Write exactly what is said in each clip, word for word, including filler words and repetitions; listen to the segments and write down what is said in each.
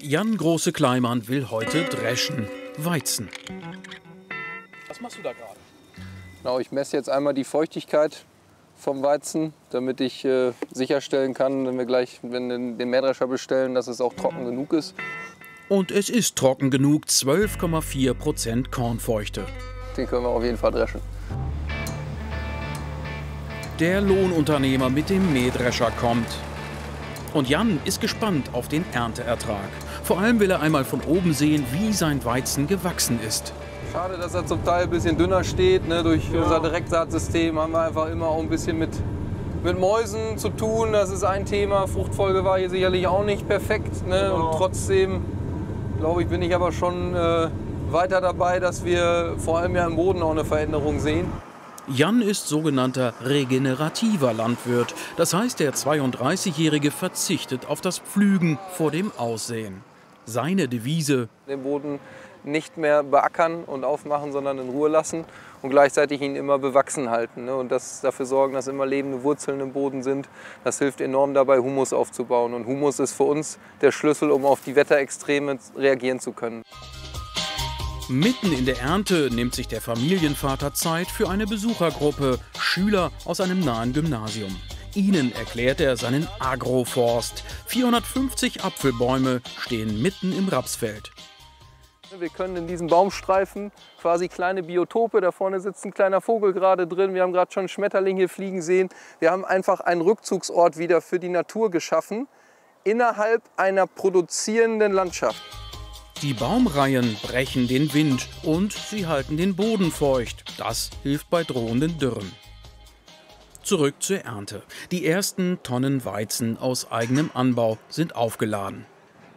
Jan Große-Kleimann will heute dreschen. Weizen. Was machst du da gerade? Genau, ich messe jetzt einmal die Feuchtigkeit vom Weizen, damit ich äh, sicherstellen kann, wenn wir gleich wenn wir den Mähdrescher bestellen, dass es auch trocken genug ist. Und es ist trocken genug, zwölf Komma vier Prozent Kornfeuchte. Den können wir auf jeden Fall dreschen. Der Lohnunternehmer mit dem Mähdrescher kommt. Und Jan ist gespannt auf den Ernteertrag. Vor allem will er einmal von oben sehen, wie sein Weizen gewachsen ist. Schade, dass er zum Teil ein bisschen dünner steht. Ne? Durch ja. unser Direktsaatsystem haben wir einfach immer auch ein bisschen mit, mit Mäusen zu tun. Das ist ein Thema. Fruchtfolge war hier sicherlich auch nicht perfekt. Ne? Genau. Und trotzdem, glaube ich, bin ich aber schon äh, weiter dabei, dass wir vor allem ja im Boden auch eine Veränderung sehen. Jan ist sogenannter regenerativer Landwirt. Das heißt, der zweiunddreißigjährige verzichtet auf das Pflügen vor dem Aussehen. Seine Devise: den Boden nicht mehr beackern und aufmachen, sondern in Ruhe lassen und gleichzeitig ihn immer bewachsen halten. Und das dafür sorgen, dass immer lebende Wurzeln im Boden sind. Das hilft enorm dabei, Humus aufzubauen. Und Humus ist für uns der Schlüssel, um auf die Wetterextreme reagieren zu können. Mitten in der Ernte nimmt sich der Familienvater Zeit für eine Besuchergruppe, Schüler aus einem nahen Gymnasium. Ihnen erklärt er seinen Agroforst. vierhundertfünfzig Apfelbäume stehen mitten im Rapsfeld. Wir können in diesen Baumstreifen quasi kleine Biotope, da vorne sitzt ein kleiner Vogel gerade drin, wir haben gerade schon einen Schmetterling hier fliegen sehen. Wir haben einfach einen Rückzugsort wieder für die Natur geschaffen, innerhalb einer produzierenden Landschaft. Die Baumreihen brechen den Wind und sie halten den Boden feucht. Das hilft bei drohenden Dürren. Zurück zur Ernte. Die ersten Tonnen Weizen aus eigenem Anbau sind aufgeladen.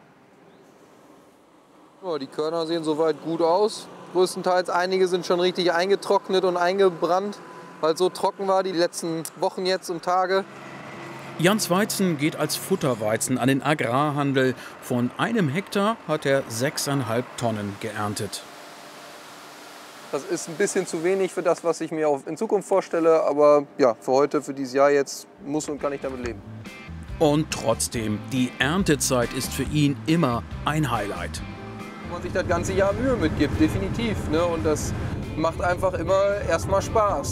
Die Körner sehen soweit gut aus. Größtenteils einige sind schon richtig eingetrocknet und eingebrannt, weil es so trocken war die letzten Wochen jetzt und Tage. Jans Weizen geht als Futterweizen an den Agrarhandel. Von einem Hektar hat er sechseinhalb Tonnen geerntet. Das ist ein bisschen zu wenig für das, was ich mir auch in Zukunft vorstelle. Aber ja, für heute, für dieses Jahr jetzt muss und kann ich damit leben. Und trotzdem, die Erntezeit ist für ihn immer ein Highlight. Wenn man sich das ganze Jahr Mühe mitgibt, definitiv. Ne? Und das macht einfach immer erstmal Spaß.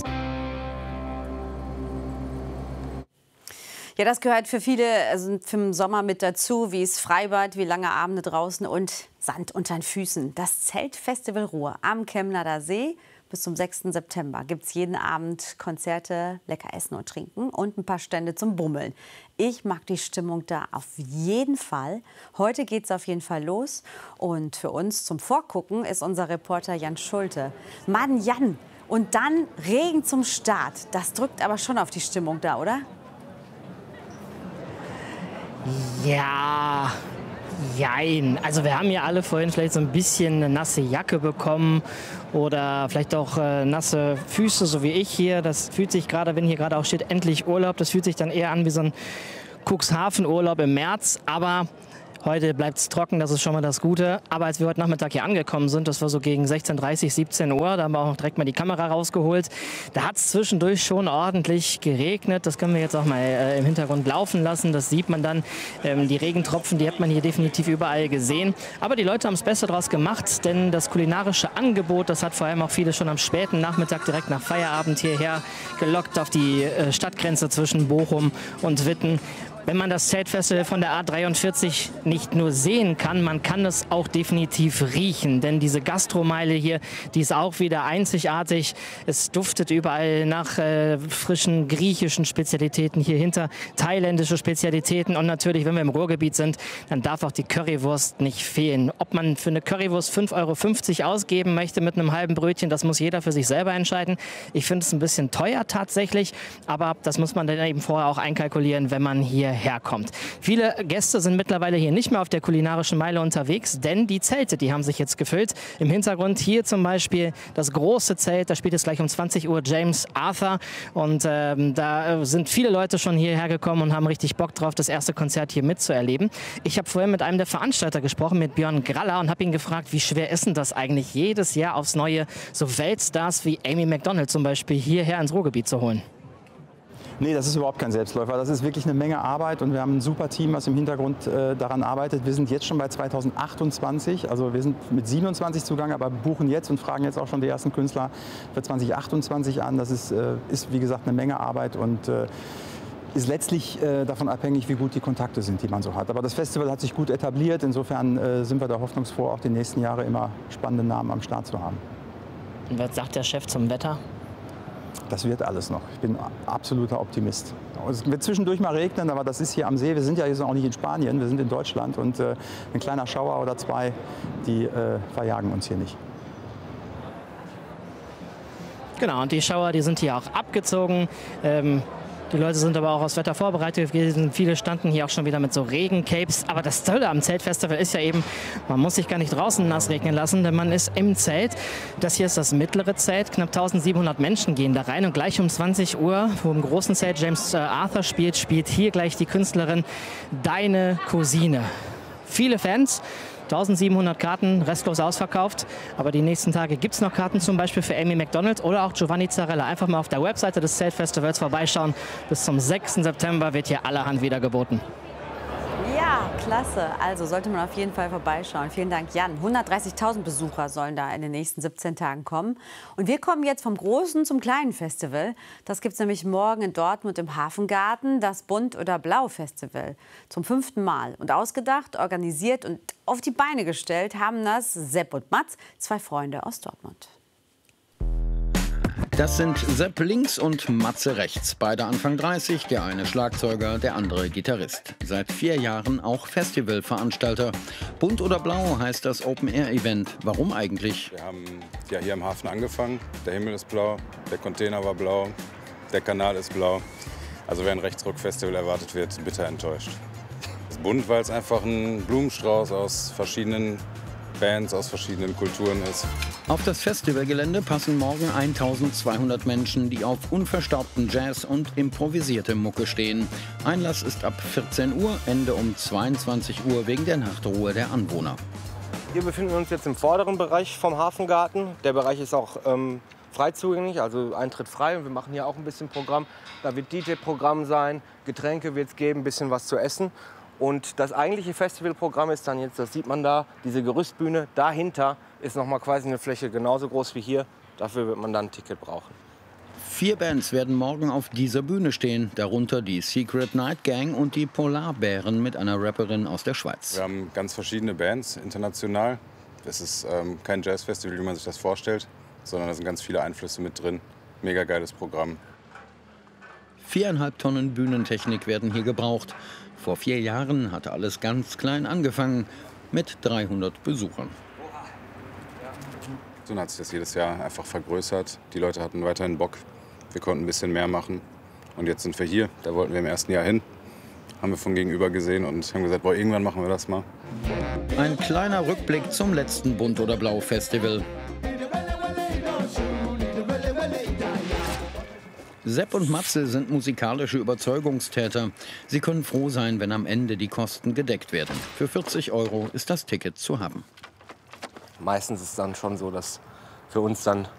Ja, das gehört für viele also für den Sommer mit dazu, wie es Freibad, wie lange Abende draußen und Sand unter den Füßen. Das Zeltfestival Ruhr am Chemnader See bis zum sechsten September gibt es jeden Abend Konzerte, lecker essen und trinken und ein paar Stände zum Bummeln. Ich mag die Stimmung da auf jeden Fall. Heute geht es auf jeden Fall los. Und für uns zum Vorgucken ist unser Reporter Jan Schulte. Mann, Jan, und dann Regen zum Start. Das drückt aber schon auf die Stimmung da, oder? Ja, jein. Also wir haben ja alle vorhin vielleicht so ein bisschen eine nasse Jacke bekommen oder vielleicht auch äh, nasse Füße, so wie ich hier. Das fühlt sich gerade, wenn hier gerade auch steht, endlich Urlaub, das fühlt sich dann eher an wie so ein Cuxhaven-Urlaub im März. Aber heute bleibt es trocken, das ist schon mal das Gute. Aber als wir heute Nachmittag hier angekommen sind, das war so gegen sechzehn Uhr dreißig, siebzehn Uhr, da haben wir auch direkt mal die Kamera rausgeholt. Da hat es zwischendurch schon ordentlich geregnet. Das können wir jetzt auch mal äh, im Hintergrund laufen lassen. Das sieht man dann. Ähm, die Regentropfen, die hat man hier definitiv überall gesehen. Aber die Leute haben es besser draus gemacht, denn das kulinarische Angebot, das hat vor allem auch viele schon am späten Nachmittag direkt nach Feierabend hierher gelockt auf die äh, Stadtgrenze zwischen Bochum und Witten. Wenn man das Zeltfestival von der A dreiundvierzig nicht nur sehen kann, man kann es auch definitiv riechen. Denn diese Gastromeile hier, die ist auch wieder einzigartig. Es duftet überall nach äh, frischen griechischen Spezialitäten hier hinter, thailändische Spezialitäten. Und natürlich, wenn wir im Ruhrgebiet sind, dann darf auch die Currywurst nicht fehlen. Ob man für eine Currywurst fünf Euro fünfzig ausgeben möchte mit einem halben Brötchen, das muss jeder für sich selber entscheiden. Ich finde es ein bisschen teuer tatsächlich, aber das muss man dann eben vorher auch einkalkulieren, wenn man hier herkommt. Viele Gäste sind mittlerweile hier nicht mehr auf der kulinarischen Meile unterwegs, denn die Zelte, die haben sich jetzt gefüllt. Im Hintergrund hier zum Beispiel das große Zelt, da spielt es gleich um zwanzig Uhr James Arthur und ähm, da sind viele Leute schon hierher gekommen und haben richtig Bock drauf, das erste Konzert hier mitzuerleben. Ich habe vorhin mit einem der Veranstalter gesprochen, mit Björn Graller, und habe ihn gefragt, wie schwer ist denn das eigentlich, jedes Jahr aufs Neue so Weltstars wie Amy Macdonald zum Beispiel hierher ins Ruhrgebiet zu holen? Nee, das ist überhaupt kein Selbstläufer. Das ist wirklich eine Menge Arbeit und wir haben ein super Team, was im Hintergrund äh, daran arbeitet. Wir sind jetzt schon bei zweitausendachtundzwanzig, also wir sind mit siebenundzwanzig zugange, aber buchen jetzt und fragen jetzt auch schon die ersten Künstler für zweitausendachtundzwanzig an. Das ist, äh, ist wie gesagt, eine Menge Arbeit und äh, ist letztlich äh, davon abhängig, wie gut die Kontakte sind, die man so hat. Aber das Festival hat sich gut etabliert. Insofern äh, sind wir da hoffnungsfroh, auch die nächsten Jahre immer spannende Namen am Start zu haben. Und was sagt der Chef zum Wetter? Das wird alles noch. Ich bin absoluter Optimist. Es wird zwischendurch mal regnen, aber das ist hier am See. Wir sind ja jetzt auch nicht in Spanien, wir sind in Deutschland. Und äh, ein kleiner Schauer oder zwei, die äh, verjagen uns hier nicht. Genau, und die Schauer, die sind hier auch abgezogen. Ähm Die Leute sind aber auch aufs Wetter vorbereitet gewesen. Viele standen hier auch schon wieder mit so Regencapes. Aber das Tolle am Zeltfestival ist ja eben, man muss sich gar nicht draußen nass regnen lassen, denn man ist im Zelt. Das hier ist das mittlere Zelt. Knapp tausendsiebenhundert Menschen gehen da rein. Und gleich um zwanzig Uhr, wo im großen Zelt James Arthur spielt, spielt hier gleich die Künstlerin Deine Cousine. Viele Fans. tausendsiebenhundert Karten, restlos ausverkauft. Aber die nächsten Tage gibt es noch Karten, zum Beispiel für Amy Macdonald oder auch Giovanni Zarella. Einfach mal auf der Webseite des Zeltfestivals vorbeischauen. Bis zum sechsten September wird hier allerhand wieder geboten. Ja, klasse. Also sollte man auf jeden Fall vorbeischauen. Vielen Dank, Jan. hundertdreißigtausend Besucher sollen da in den nächsten siebzehn Tagen kommen. Und wir kommen jetzt vom großen zum kleinen Festival. Das gibt es nämlich morgen in Dortmund im Hafengarten, das Bunt oder Blau Festival. Zum fünften Mal. Und ausgedacht, organisiert und auf die Beine gestellt haben das Sepp und Mats, zwei Freunde aus Dortmund. Das sind Sepp links und Matze rechts. Beide Anfang dreißig, der eine Schlagzeuger, der andere Gitarrist. Seit vier Jahren auch Festivalveranstalter. Bunt oder Blau heißt das Open-Air-Event. Warum eigentlich? Wir haben ja hier im Hafen angefangen. Der Himmel ist blau, der Container war blau, der Kanal ist blau. Also wer ein Rechtsrock-Festival erwartet, wird bitter enttäuscht. Das ist bunt, weil es einfach ein Blumenstrauß aus verschiedenen Bands, aus verschiedenen Kulturen ist. Auf das Festivalgelände passen morgen eintausendzweihundert Menschen, die auf unverstaubten Jazz und improvisierte Mucke stehen. Einlass ist ab vierzehn Uhr, Ende um zweiundzwanzig Uhr wegen der Nachtruhe der Anwohner. Wir befinden uns jetzt im vorderen Bereich vom Hafengarten. Der Bereich ist auch ähm, frei zugänglich, also Eintritt frei. Und wir machen hier auch ein bisschen Programm. Da wird D J-Programm sein, Getränke wird es geben, ein bisschen was zu essen. Und das eigentliche Festivalprogramm ist dann jetzt, das sieht man da, diese Gerüstbühne. Dahinter ist noch mal quasi eine Fläche genauso groß wie hier. Dafür wird man dann ein Ticket brauchen. Vier Bands werden morgen auf dieser Bühne stehen. Darunter die Secret Night Gang und die Polarbären mit einer Rapperin aus der Schweiz. Wir haben ganz verschiedene Bands international. Es ist ähm, kein Jazzfestival, wie man sich das vorstellt, sondern da sind ganz viele Einflüsse mit drin. Mega geiles Programm. Viereinhalb Tonnen Bühnentechnik werden hier gebraucht. Vor vier Jahren hatte alles ganz klein angefangen, mit dreihundert Besuchern. So hat sich das jedes Jahr einfach vergrößert. Die Leute hatten weiterhin Bock. Wir konnten ein bisschen mehr machen. Und jetzt sind wir hier. Da wollten wir im ersten Jahr hin. Haben wir von gegenüber gesehen und haben gesagt, boah, irgendwann machen wir das mal. Ein kleiner Rückblick zum letzten Bunt oder Blau Festival. Sepp und Matze sind musikalische Überzeugungstäter. Sie können froh sein, wenn am Ende die Kosten gedeckt werden. Für vierzig Euro ist das Ticket zu haben. Meistens ist es dann schon so, dass für uns dann